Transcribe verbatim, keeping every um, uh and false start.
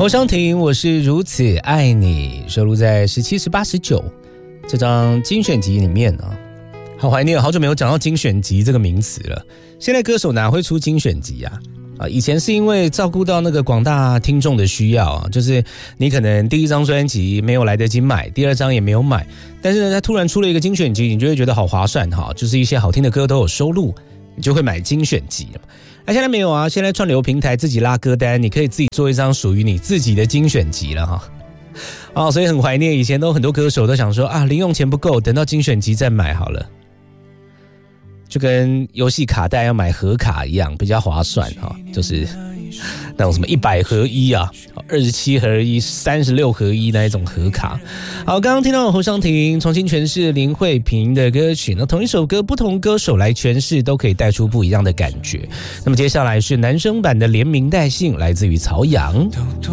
侯湘婷，我是如此爱你，收录在十七、十八、十九这张精选集里面啊。好怀念，好久没有讲到精选集这个名词了。现在歌手哪会出精选集啊？啊，以前是因为照顾到那个广大听众的需要啊，就是你可能第一张专辑没有来得及买，第二张也没有买，但是呢，他突然出了一个精选集，你就会觉得好划算哈，就是一些好听的歌都有收录，你就会买精选集了。那、啊、现在没有啊，现在串流平台自己拉歌单，你可以自己做一张属于你自己的精选集了哈。哦，所以很怀念，以前都很多歌手都想说啊，零用钱不够，等到精选集再买好了。就跟游戏卡带要买盒卡一样，比较划算哈，就是那种什么一百合一啊，二十七合一、三十六合一那一种盒卡。好，刚刚听到侯湘婷重新诠释林慧萍的歌曲，那同一首歌不同歌手来诠释都可以带出不一样的感觉。那么接下来是男生版的连名带姓，来自于曹阳。